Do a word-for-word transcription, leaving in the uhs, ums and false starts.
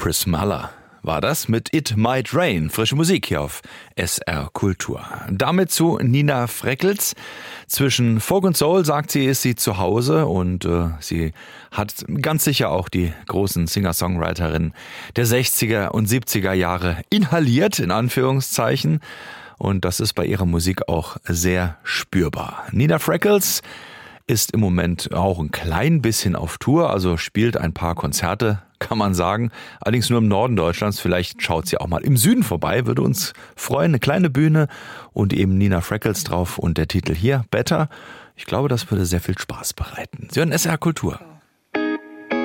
Chris Muller war das mit It Might Rain. Frische Musik hier auf S R Kultur. Damit zu Nina Freckels. Zwischen Folk und Soul, sagt sie, ist sie zu Hause und äh, sie hat ganz sicher auch die großen Singer-Songwriterinnen der sechziger und siebziger Jahre inhaliert, in Anführungszeichen. Und das ist bei ihrer Musik auch sehr spürbar. Nina Freckels ist im Moment auch ein klein bisschen auf Tour, also spielt ein paar Konzerte, kann man sagen. Allerdings nur im Norden Deutschlands. Vielleicht schaut sie auch mal im Süden vorbei, würde uns freuen. Eine kleine Bühne und eben Nina Freckels drauf und der Titel hier, Better. Ich glaube, das würde sehr viel Spaß bereiten. Sie hören S R Kultur.